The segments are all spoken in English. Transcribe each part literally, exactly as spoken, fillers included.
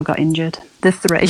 got injured. The three.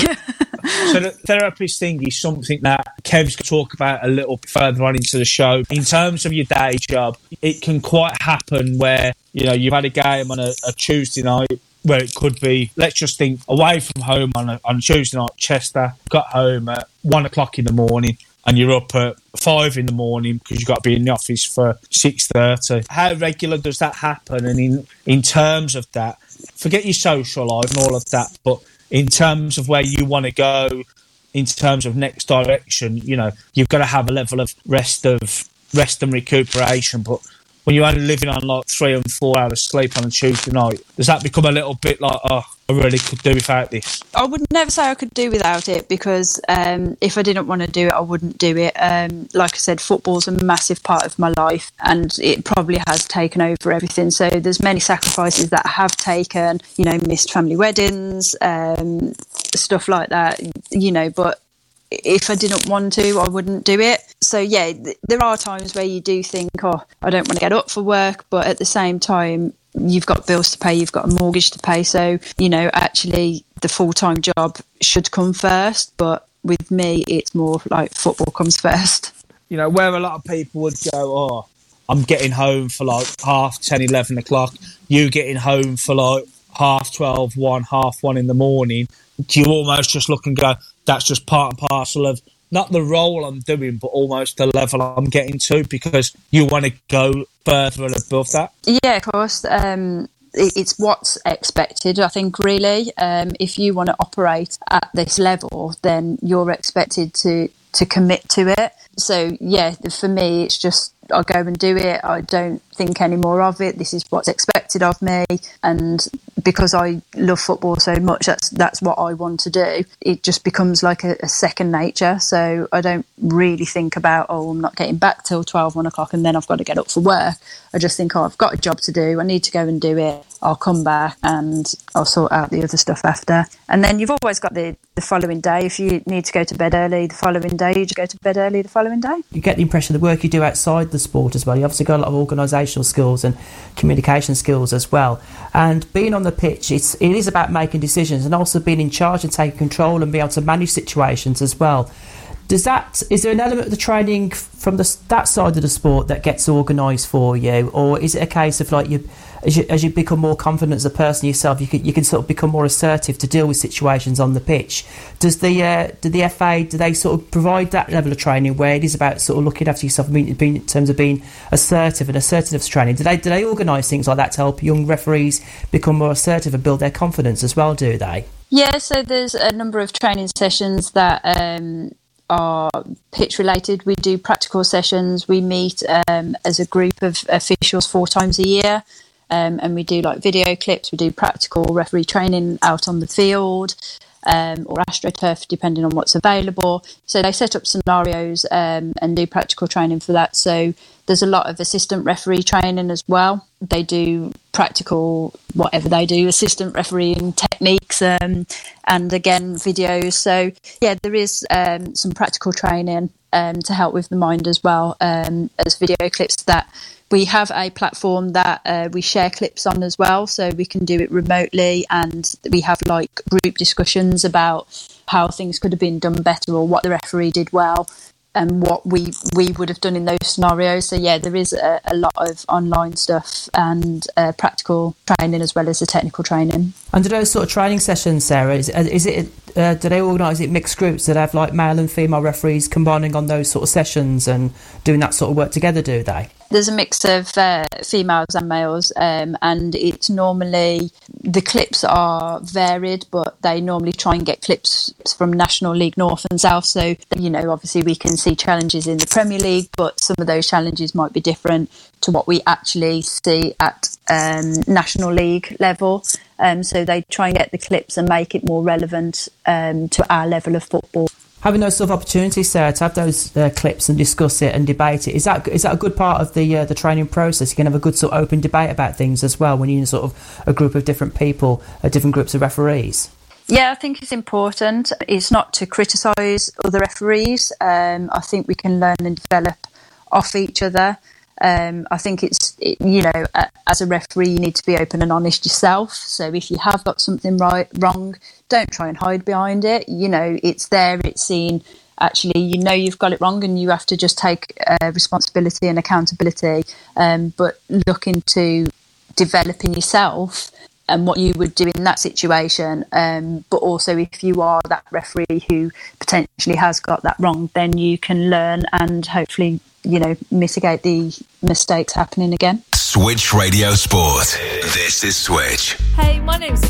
So the therapist thing is something that Kev's going to talk about a little bit further on into the show. In terms of your day job, it can quite happen where, you know, you've had a game on a, a Tuesday night where it could be, let's just think, away from home on a, on a Tuesday night, Chester, got home at one o'clock in the morning and you're up at five in the morning because you've got to be in the office for six thirty. How regular does that happen? And in, in terms of that, forget your social life and all of that, but in terms of where you want to go, in terms of next direction, you know, you've got to have a level of rest of rest and recuperation. But when you're only living on like three and four hours sleep on a Tuesday night, does that become a little bit like, oh, I really could do without this? I would never say I could do without it because um, if I didn't want to do it, I wouldn't do it. Um, like I said, football's a massive part of my life and it probably has taken over everything. So there's many sacrifices that I have taken, you know, missed family weddings, um, stuff like that, you know, but if I didn't want to, I wouldn't do it. So, yeah, th- there are times where you do think, oh, I don't want to get up for work. But at the same time, you've got bills to pay, you've got a mortgage to pay. So, you know, actually the full-time job should come first. But with me, it's more like football comes first. You know, where a lot of people would go, oh, I'm getting home for like half ten, eleven o'clock. You getting home for like half twelve, one, half one in the morning. Do you almost just look and go, that's just part and parcel of not the role I'm doing, but almost the level I'm getting to because you want to go further and above that? Yeah, of course. Um, it, it's what's expected, I think, really. Um, if you want to operate at this level, then you're expected to, to commit to it. So, yeah, for me, it's just I go and do it. I don't think any more of it. This is what's expected of me. And because I love football so much, that's that's what I want to do. It just becomes like a, a second nature. So I don't really think about, oh, I'm not getting back till twelve, one o'clock and then I've got to get up for work. I just think, oh, I've got a job to do. I need to go and do it. I'll come back and I'll sort out the other stuff after. And then you've always got the, the following day. If you need to go to bed early the following day, you just go to bed early the following day. You get the impression the work you do outside the sport as well. You obviously got a lot of organisational skills and communication skills as well. And being on the pitch, it's, it is about making decisions and also being in charge and taking control and being able to manage situations as well. Does that, is there an element of the training from the, that side of the sport that gets organised for you, or is it a case of like you, as you, as you become more confident as a person yourself, you can you can sort of become more assertive to deal with situations on the pitch? Does the uh, do the F A do they sort of provide that level of training where it is about sort of looking after yourself, being, being in terms of being assertive and assertiveness training? Do they do they organise things like that to help young referees become more assertive and build their confidence as well? Do they? Yeah, so there's a number of training sessions that um, are pitch related. We do practical sessions. We meet um, as a group of officials four times a year, um, and we do like video clips. We do practical referee training out on the field um, or AstroTurf, depending on what's available. So they set up scenarios um, and do practical training for that. So there's a lot of assistant referee training as well. They do practical, whatever they do, assistant refereeing techniques um, and, again, videos. So, yeah, there is um, some practical training um, to help with the mind as well um, as video clips. That we have a platform that uh, we share clips on as well, so we can do it remotely, and we have, like, group discussions about how things could have been done better or what the referee did well and what we we would have done in those scenarios. So, yeah, there is a, a lot of online stuff and uh, practical training as well as the technical training. And do those sort of training sessions, Sarah, is, is it, uh, do they organise it mixed groups that have like male and female referees combining on those sort of sessions and doing that sort of work together, do they? There's a mix of uh, females and males, um, and it's normally, the clips are varied, but they normally try and get clips from National League North and South. So, you know, obviously we can see challenges in the Premier League, but some of those challenges might be different to what we actually see at um, National League level. Um, so they try and get the clips and make it more relevant um, to our level of football. Having those sort of opportunities, Sarah, to have those uh, clips and discuss it and debate it, is that is that a good part of the uh, the training process? You can have a good sort of open debate about things as well when you're in sort of a group of different people, uh, different groups of referees. Yeah, I think it's important. It's not to criticise other referees. Um, I think we can learn and develop off each other. Um, I think it's, it, you know, uh, as a referee, you need to be open and honest yourself. So if you have got something right, wrong, don't try and hide behind it. You know, it's there, it's seen. Actually, you know you've got it wrong and you have to just take uh, responsibility and accountability. Um, but look into developing yourself and what you would do in that situation. Um, but also, if you are that referee who potentially has got that wrong, then you can learn and hopefully, you know, mitigate the mistakes happening again. Switch Radio Sport. This is Switch. Hey, my name's